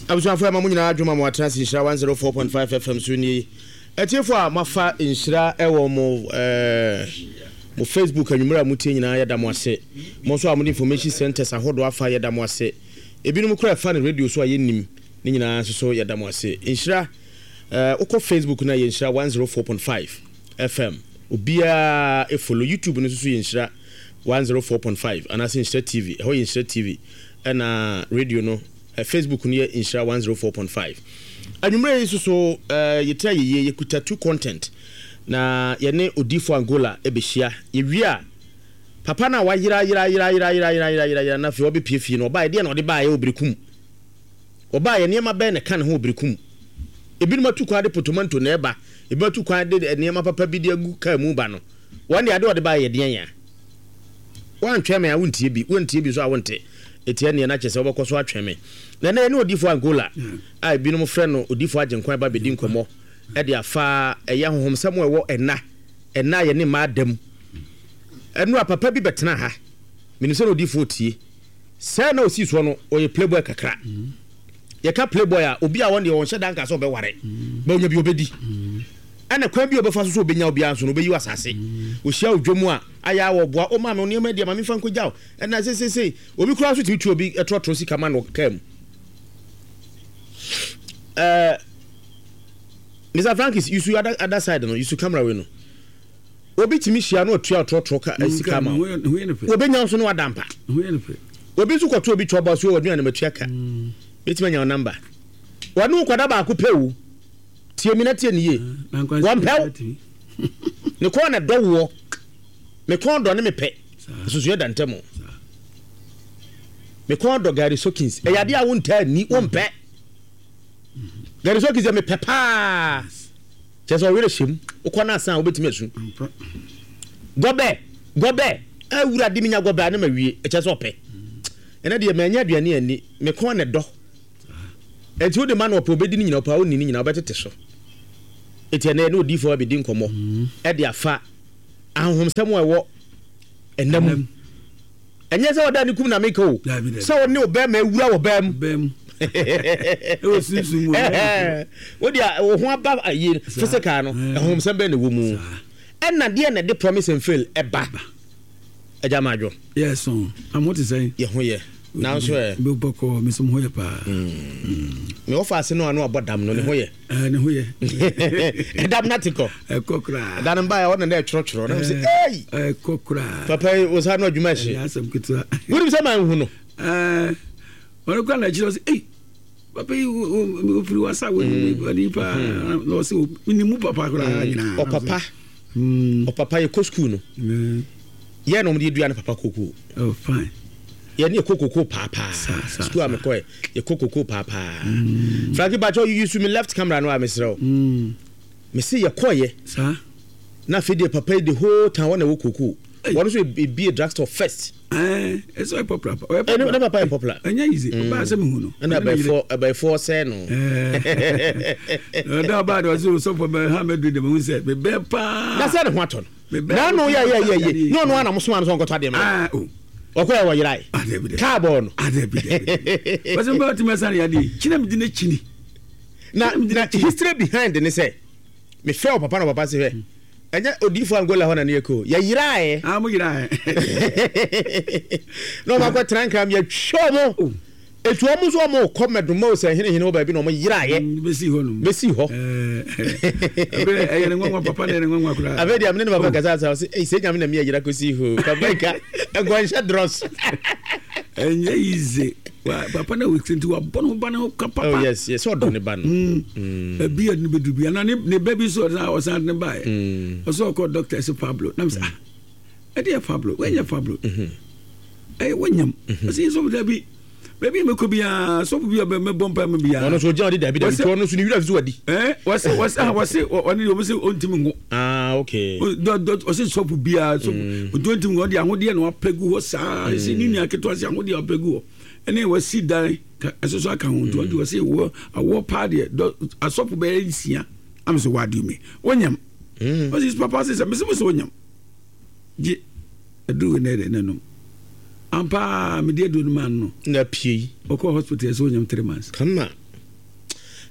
Abusuafo ama mu nyina adwuma mo atrasi nhyira 104.5 FM so ni etiefo a mafa nhyira ewo mo Facebook anwumra mutie nyina ya da mo ase mo so am information centers ahodo afa ya da mo ase ebinum kura fa ne radio so ayenim ni nyina so ya da mo ase nhyira uko Facebook na ye nhyira 104.5 FM obia e follow YouTube no so ye nhyira 104.5 anase nhyira TV ho ye nhyira TV na radio no Facebook ni nhyira 104.5 anwumra yesu so yetra ye kuta two content na yene odifo Angola ebehia yewia papa na wayira na fe obi piefie no oba ide na ode ba ye obirikum oba ye niema be ne kan ho obirikum ebinuma tu kwa de potomanto na eba ebatu kwa de niema papa bi de agu ka mu ba no won ade ode ba ye de yan wan tweme a wontie bi so a wonte etia ne na chese obokoso atweme na ene odifo Angola ai binum frɛ no odifo agenkwan ba bedi nkomo e de afa eya honhomsam ewo ena ye ne madam enu papa bi betena ha minise no odifo tie se na osi so no oye playboy kakra ye ka playboy a obi a won de won hyeda nka so be ware ba onya bi obedi ana kwa bi obefa so obenya obi anso no obeyi wasase ohia odwomu a aya wo boa o ma me oniema dia ma me fa nkogyaw na se obi kura so timi tu obi etrotro sika ma no kam Mr. Frankis you should other side no you should camera we no obi timi hia no otua trotro ka sika ma obi nya so no adampa obi su kwato obi choba so odua na matua ka betime nya number wanu kwada ba ko pewu tie mi na tie ne ye wan pew ne ko na dowo me ko do ne me pe so so yeda ntemo me ko do Gary Sokins e yade a wonta ni won pe Gary Sokins me pepa jeso wele shim ukona asan obetime asu gobe awura di minya gobe na mawie e cheso pe ena de manya aduane ani me ko ne do enti wo de man opo obedi ni nyina opa oni ni nyina obetete so eti na no difo abedi nkomo e de afa ahomsam ewo enam enye se oda ni kum na make o se woni obema awura wo bam e wo sinsumu wo dia wo ho aba ayi physical no ahomsam be na wo mu enna de na de promise and fail eba eja majo yes so I'm what to say ye ho ye now so be boko me some hoye pa me ofa ase no anu abodam no ne hoye ne hoye edam natiko kokra dan mba ya wona na choro na say hey kokra papa was ha no adwuma hye ya sam kitu wuri se man hu no wona kwa na chiro say hey papa you free wasa we pa no say ni mu papa kra nyina o papa ye ko school no ye no mde dua na papa koko oh fine ye ne kokoko papa school am ko ye kokoko papa Frankie Bacho you use me left camera no amesro me see ye koye sa na fede papa the whole time when we kokoko what so be a drugstore first it's so popular no papa popular anya easy ba se me hu no and by four say no no da ba do so for me ha me do dem hu say be pa na say no aton na no ye no ana mo so an so nkoto de me okwa wa yirai carbon was about me ya di china me di na chini na history behind ne say me fail papa na papa say enya odifo Angola ho na ne eko ya yirai mo yirai no ma ko tranka me twomo etu omu so mo komedo mo say hene o ba bi no mo yirai besi ho ne ngwa papa ne ngwa kura abedi amne ne papa gaza say say nyame na me yira ko si ho kabaika egwansha dross enye easy papa na we tinti wa bono bana ka papa oh yes so do ne ban bia ne bedu bia na ne baby so na o san ne bae o so ko doctor se Pablo na say e dia Pablo when ya Pablo wonyam say so bi baby me ko bia so bia me bompa me bia no so jam da bi da to no so ni wira so wadi wase oni o se ontimi ngo okay o se so bia so do ontimi ngo dia ahode na apegu ho sa se ni ni aketo ase ahode apegu ho ene wasi dan asoso aka ho do wase wo awo party asopo be nsia am so wadu me wonyam wase papa se me so wonyam je adu ne no ampa me de do man no na pie oko hospital so nyam 3 months kama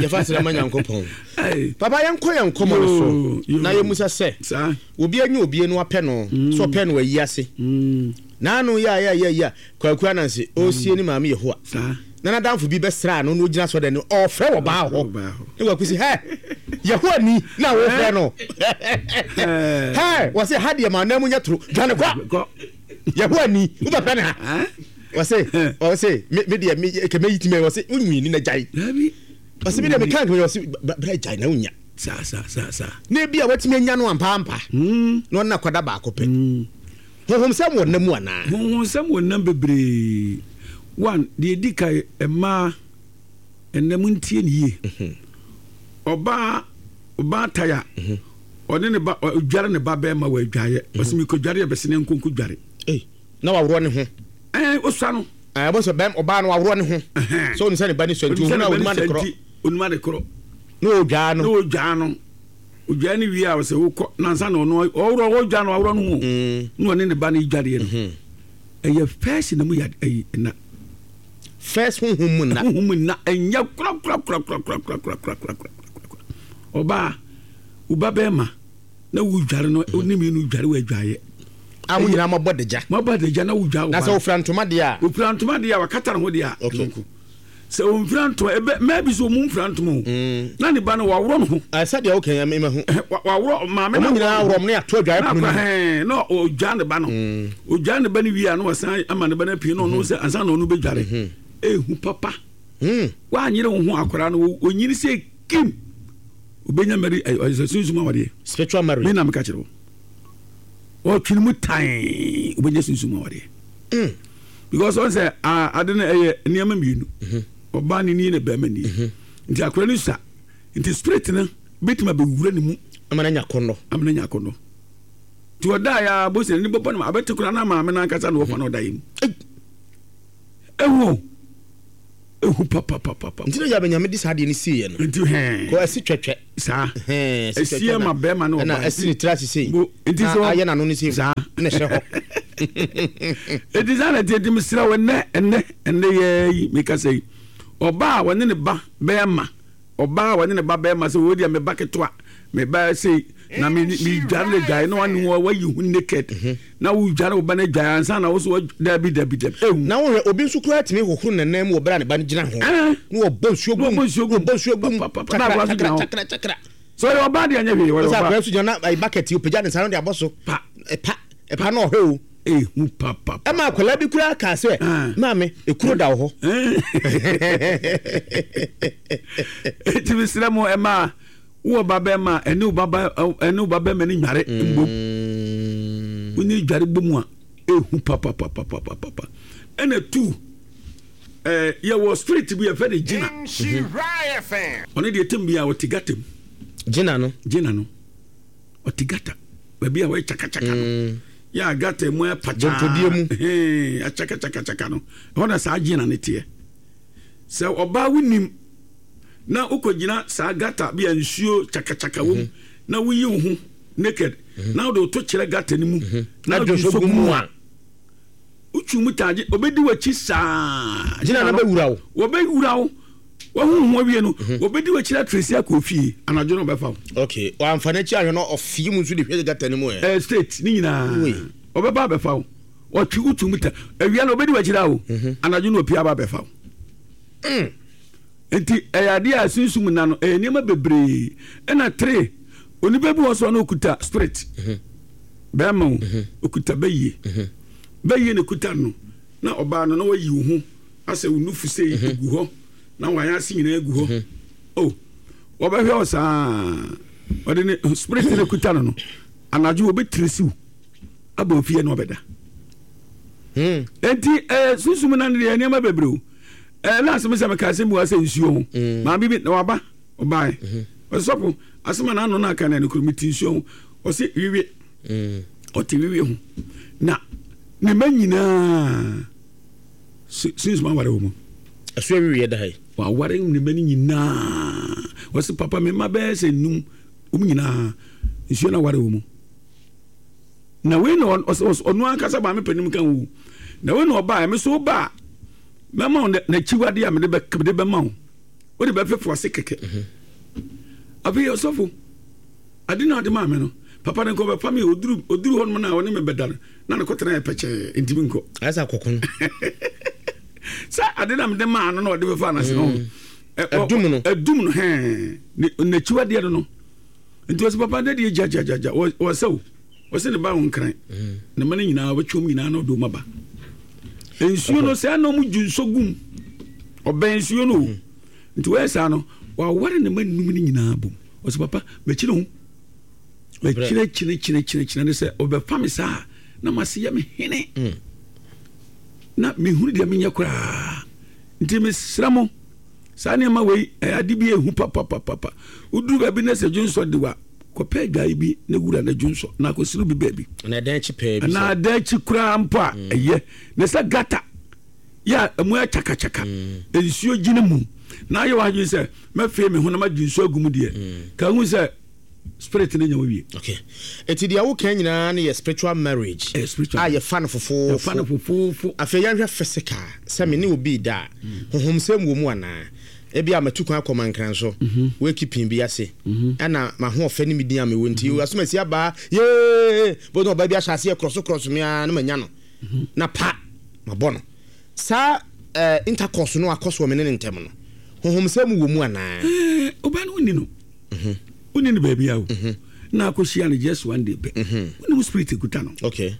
ya fa sere ma Nyankopon papa yanko yankomo no so na ye musa se obi anya obi enu apɛ no so pɛ no ayi ase na no ya kwakua nanse o sie ni maame Yehowa na danfo bi besra no no gina so de no o frɛ wo ba ho e wa kusi Yehowa ni na wo frɛ no wo se hade ma na mu nya tro dwane kwa Yehowa ni wo ba pɛ na wo se me de me ke me yitime wo se unwi ni na jai wo se me de me kan wo se bra jai na unya sa na bia watime nya no ampa no na kwada ba akopɛ honhom sam wɔ namu ana honhom sam wɔ nam bebre one de dikai ema enam ntie niye oba taya ɔne ne ba dware ne ba bɛma wa adwaye ɔsemi ko dware yɛbɛsene nkonko dware na wawro ne ho osua no bo so bɛm oba no wawro ne ho so onisa ne ba ne swantu ho na onuma de kro no odwa no odwa ne wi a wo se wokɔ nansa na ɔno ɔwro odwa no wawro no ho no ɔne ne ba ne dware no ɛyɛ first na mu ya na first honhom na enya kra oba bɛma na wo dware no onimi no dware wa adwaye amu nyina mabɔdeja na wo dwa na sɛ ofrantoma de a wakata ho de a sɛ ofrantoma ebe maybe so mu frantoma na ne ba no wawro no ho sɛ de okay ya me ho wawro maame na nyina awrom ne ato adwaye pono no o dwa ne ba no o dwa ne ba ne wi a no wasan ama ne ba na pie no no sɛ ansa na onu be dware ehu papa wa anyire ho akora no onyini sɛ kim obenya mari sunzuma wade spiritual marriage me na me ka kire o twini mu tan obenya sunzuma wade because on say adene eye niam mienu oba ni ne ba mani nti akora ni sa nti spirit na betima be wura ni mu amana nya kono ti oda ya bo se ni bobo na abete kora na ma me na nkasa na wo fa na oda yim ehu papa ntino ya benyame di sade ni sie no nti ko asi twetwe sa esie ma be ma no na asi ni trasi sei nti so aye na no ni sei sa na hye ho edi zana ti misra wenne enne ye me ka sei oba wone ne ba be ma oba wone ne ba be ma so wodi me ba keto a me ba sei na me dware le dware no wan wa yi hu naked na wo dware wo ba na dware ansa na wo so dabi na wo obi nso kura timi hohuru nanam wo bra ne ba gina ho na wo bonsuo gum chakra so yo ba de anya hwe wo ba sa so jona ai bucket opja ne sa no de aboso pa no ho hu papa ma akola bi kura ka se maame ekuro da ho ti bisira mo ma wo baba ma enu baba ma ni nyare mbom uni dware bomu a ehu papa ena tu ya wo street bi e fe de gina oni de tem bi a otigatem gina no otigata ba bi a we chaka no ya gata mu e pacha jontodie mu a chaka no ona sa gina ne tie se oba winim na ukogina sa gata bia nsuo chaka wo na wuyi wo hu naked na wo to kire gata ni mu na do so gumu a uchu mutaje obedi wachi sa gina na be wurawo wo hu wie no obedi wachi la tracy akofie anajo no be fa okay wa amfana chi ahwe no ofie mu nso de hwe gata ni mu state ni nyina obeba be fa wo twi uchu muta awia no obedi wachi la wo anajo no opia ba be fa enti eyade a sunsum na no enema bebre ena 3 oni bebu wo so na okuta spirit bema okuta baye ne kuta no na oba no na wayi wo hu ase unufu sei egu ho na wanya si nyina egu ho wo be hwe osa ode ne spirit ne kuta no anaju obetresiu aba ofie no obeda enti sunsum na ne enema bebre last me say me ka say mu ase nsuo ma bibi na waba obai osopo asema na no na aka na ne kurumiti nsuo o se wiwe o ti wiwe ho na ne manyina since ma ware wo mu aso wiwe da hai wa ware ne manyina o se papa me ma be se num nyina nsuo na ware wo mu na we no onu aka sa ba me panim kan wu na we no obai me so ba mama na chiwade a me de be ma o de be fe fo se keke abi osofo ade na ade ma me no papa ne ko be pam oduru hon na woni me bedar na ne kotena e peche intimi nko asa kokon sa ade na me de ma no de be fa na se no edum no he na chiwa de no nti was papa de jajajaja was ne ba won kran ne mane nyina ba twom nyina no do maba ensuo no se na mu junso gum oben ensuo no nti we sa no wa ware ne manum ni nyina bom was papa be kire ho be kire ne se obe fam sa na mase ya me hene na me hunu de me nya kura nti me sramo sa ne ma we ade bi ehu papa udu ba bi na se junso de wa ko pe gai bi na gura na junso na ko siru bi baby na dan chi pe bi na dan chi kura ampa eye na sa gata ya mu ya chaka ensuo gine mu na ye wa ju se ma fe me ho na ma junso agum de ka hu se spirit na nya wi okay eti dia wo kan nyina na ye spiritual marriage ye fan fofo afa ya hwe physical se me ne obi da honhom sem wo mu ana ebi amatukwan akomankran so we keeping bi ase ana ma ho ofa ni midin ame wonti asomasi aba ye bo no ba bi ahase e cross me na manya no na pa ma bono sa intercourse no akoso me ne ntem no honhom sem wo mu ana oba no ni no uni ni baby yawo na akosia ni just one day be uni mu spirit kuta no okay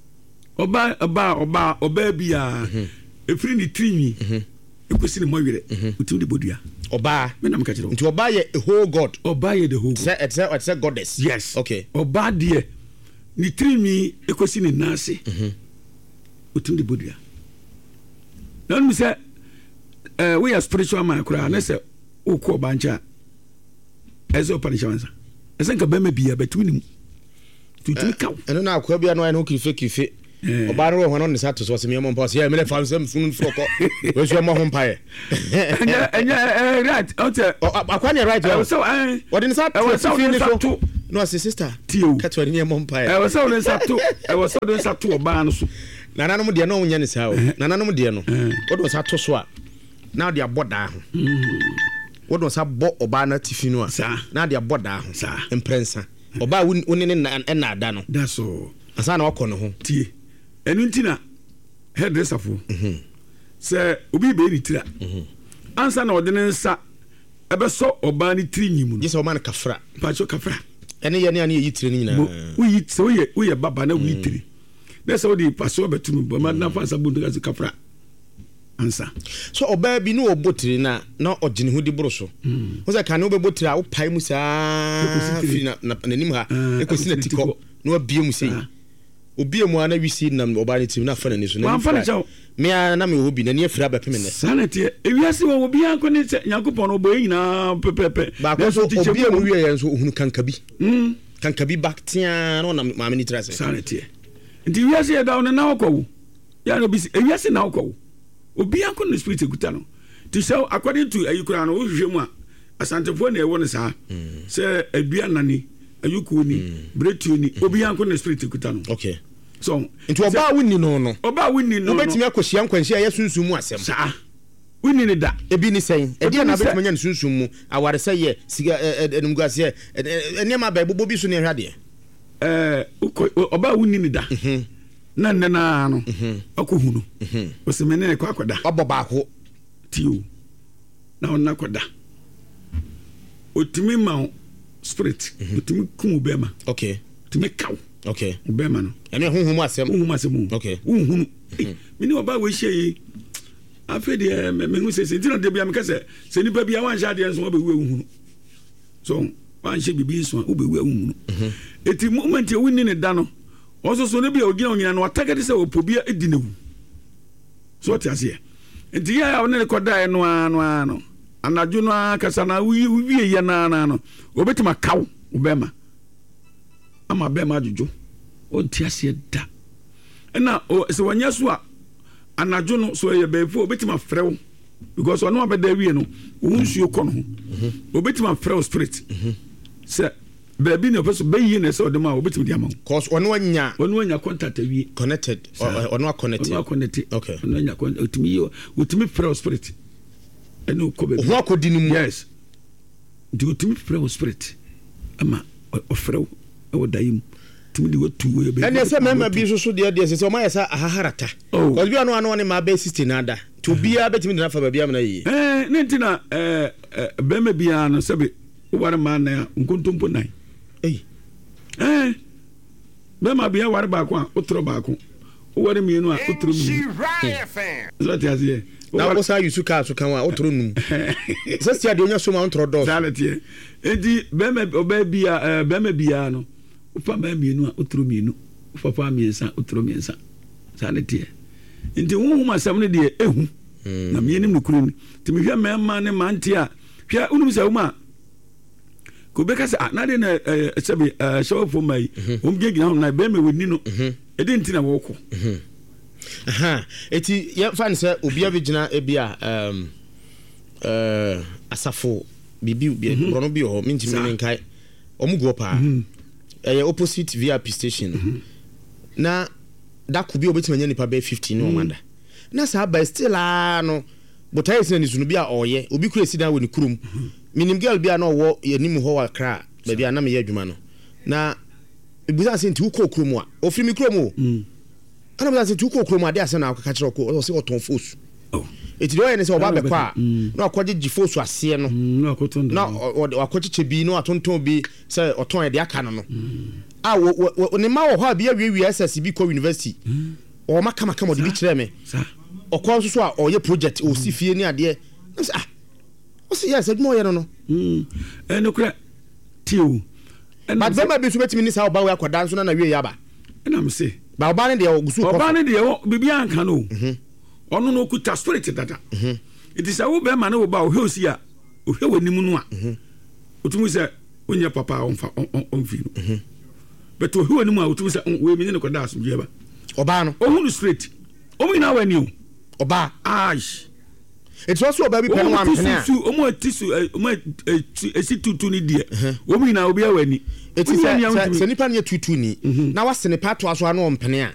oba bia efiri ni trinwi ekosi ni moyere utim de bodua oba me na mka chiro nti oba ye a whole god oba ye the whole god it's a goddess yes okay oba de ni trinwi ekosi ni nase utim de bodua na me say we are spiritual man kura na say ukọ bancha ezo panishawanza esenka bema bia betwini tutumi kaw eno na akwa bia no ai no kife oba no ho no ne sato so se me mo pass ya me le fa sem funu foko we so mo ho mpae enya right ote akwa ne right so what in sato so no sister katwa ne mo mpae so ne sato oba no so nananom de no nya ne sa o nananom de no odo sato so a na de aboda ho wodo sa bo oba na tifinu a na de aboda ho imprensa oba woni ne na ada no that's all asa na wakọ no ho tie enu ntina hairdresser fo se obi be ni tira ansa na ode ne nsa ebe so oba ni tiri nyimu je se o man kafra pacho kafra ene ye ne ani yi tiri ni nyina uyi se uye baba na uyi tiri na se odi paso betunu bo ma na fa sa bundu ga kafra ansa so oba bi no obotiri na ogine hu di broso wo se kan obotiri a wo pai mu sa fi na nim ha ekosi na tiko no abie mu sei obie mu ana wisi na oba ni tim na fa na ni so na me na me hobi na ni afira ba peme ne sanete ewiase wo obi anko ne se yakopon obo nyina pepepe ba ko so obie mu wie yen so ohunu kankabi baktia no na ma me ni trase sanete ndi wiase ya dawo na okwo ya no bi ewiase na okwo obi anko no spirit ekuta no to show according to ayukura no wo hwehwe mu a asantefo na ewo ne sa se adua nani ayuku ni bretu ni obi anko no spirit ekuta no okay so nti oba wonni no oba wonni no obetimi akohia nkwanhia ya sunsun mu asem sa wonni ne da ebi ni sen edi na betimi nya sunsun mu aware se ye siga enumguase enema ba bobo bi so ne hwade oba wonni ne da na nena no akohu no osemene ne kwa akoda oboba ko tio na onna akoda otimi ma spirit otimi kumu bema okay otimi kaw okay bema no ene honhom asem okay honhom mini oba we hye afede me hu se tina de bia me kase se ni ba bia wan sha de enso oba we honhom so wan hye bibi so oba we honhom eti moment e wini ne da no so ne bia ogina onyina no atagade se opobia edinewu so tiase enti ya ne koda no ano anaju no akasa na wie ya na no obetima kaw obema ama bema ajuju o tiase da na se wanya so a anaju no so ye befo obetima frew because ono abeda wie no ohunsuo kɔ no obetima frew spirit se baby no person be yi na se odema obetim di ama cause ono anya contact awie connected ono connected okay ono anya otimi fresh spirit ɛne wokɔ baabi ho akɔdi no mu yes nti wotumi frɛ wo spirit ama ɔfrɛ wo ɛwɔ daeɛ mu tumi de watu wo yɛ ɛne sɛ mɛma bi so deɛ sɛ ɔmayɛ sɛ ahaharata ɔde bi ano ne ma bɛ 60 na ada nti obiara bɛtumi de nafa baabi amena yie ne nti na bɛrima biara no sɛbe woware ma nan a nkontompo nan bɛrima biara ware baako a wotorɔ baako woware mmienu a wotorɔ mmienu sɛ te aseɛ na wo sa yusu kaa so kan a wotorɔ num sɛ sia de onya so ma wotorɔ dɔ saletie enti bɛrima biara no wofa bɛrima mmienu a wotorɔ mmienu wofa mmiɛnsa wotorɔ mmiɛnsa saletie nti wohum asɛm no deɛ ɛhu na mmiɛnim no kuro no nti mehwɛ mmarima ne mante a hwɛ wonim sɛ woma ko bɛka sɛ nade na sɛbe hyɛwafo ma yi wɔmgyinagyina ho na bɛrima wɔni no ɛde nti na wɔkɔ ɛti yɛmfa ne sɛ obia bɛgyina bi a asafo biribi borɔno bi wɔ hɔ mentimi menkae ɔmo guɔ paa ɛyɛ opposite VIP station na dako bi obɛtumi anya nipa bɛɛ 50 ne ɔmada na saa ba still no botae sina ni sunu bi a ɔyɛ obi kura si dan wɔ ne kurom minim girl bi a na ɔwɔ yɛnim hɔ wɔ Accra baabi a na meyɛ adwuma no na ebuza sɛ nti wokɔ kurom a ofiri mi kurom o ana ebuza sɛ nti wokɔ kurom a de asɛ na akaka kyerɛ ɔkɔ ɔsɛ ɔtɔn fosu eti deɛ ɔyɛ ne sɛ ɔba bɛkɔ a na ɔkɔgye gye fosu aseɛ no na ɔkɔkyekyɛ bi na ɔtontɔn bi sɛ ɔtɔn ɛde aka no no a ne ma wɔ hɔ a bi awiawia SSC bi kɔ university ɔma kama de bi kyerɛ me ɔkɔ nso so a ɔyɛ project ɔsi fie ne adeɛ ɔsi yɛ sɛ dwuma ɔyɛ no ɛno kora tiw but bɛma bi so bɛtumi ne saa ɔba wɔ akɔda nso na wie yaba ɛnam se ba ɔba ne deɛ ɔgusu kɔ ɔba ne deɛ biribiara nka no ɔno no ɔkuta spirit dada ɛti sɛ wo bɛma ne wo ba ɔhwɛ osi a ɔhwɛ w'anim no a ɔtumi sɛ wonyɛ papa a ɔmfi no but ɔhwɛ w'anim a ɔtumi sɛ wɔmene ne kɔda asomdwe ba ɔba no ɔhu no straight ɔmu nyinaa w'ani o ɔba aish it's also ɔba bi pɛ no wampene a ɔmu ati so ɔmu esi tutu ne deɛ ɔmu nyinaa obi aw'ani ɛti sɛ nipa no yɛ tutu ni na wasene pa to aso ano ɔmpene a